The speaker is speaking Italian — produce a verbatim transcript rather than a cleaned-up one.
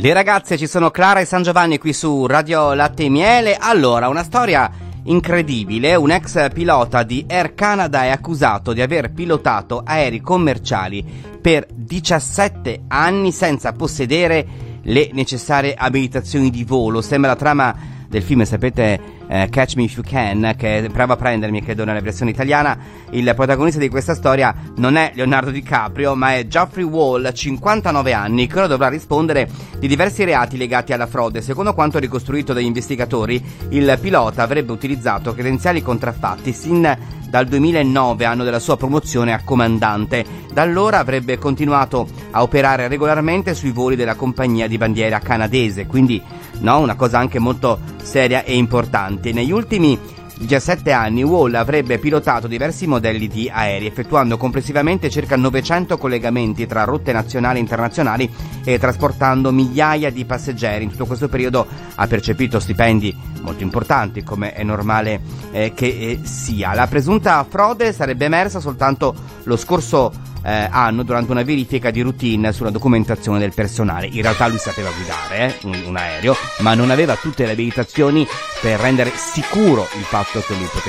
Le ragazze, ci sono Clara e San Giovanni qui su Radio Latte e Miele. Allora, una storia incredibile. Un ex pilota di Air Canada è accusato di aver pilotato aerei commerciali per diciassette anni senza possedere le necessarie abilitazioni di volo. Sembra la trama del film, sapete, eh, Catch Me If You Can, che prova a prendermi, credo, nella versione italiana. Il protagonista di questa storia non è Leonardo DiCaprio, ma è Geoffrey Wall, cinquantanove anni, che ora dovrà rispondere di diversi reati legati alla frode. Secondo quanto ricostruito dagli investigatori, il pilota avrebbe utilizzato credenziali contraffatti sin dal duemilanove, anno della sua promozione a comandante. Da allora avrebbe continuato a operare regolarmente sui voli della compagnia di bandiera canadese, quindi no, una cosa anche molto seria e importante. Negli ultimi diciassette anni Wall avrebbe pilotato diversi modelli di aerei, effettuando complessivamente circa novecento collegamenti tra rotte nazionali e internazionali e trasportando migliaia di passeggeri. In tutto questo periodo ha percepito stipendi molto importanti, come è normale eh, che eh, sia. La presunta frode sarebbe emersa soltanto lo scorso eh, anno durante una verifica di routine sulla documentazione del personale. In realtà lui sapeva guidare eh, un, un aereo, ma non aveva tutte le abilitazioni per rendere sicuro il fatto che lui potesse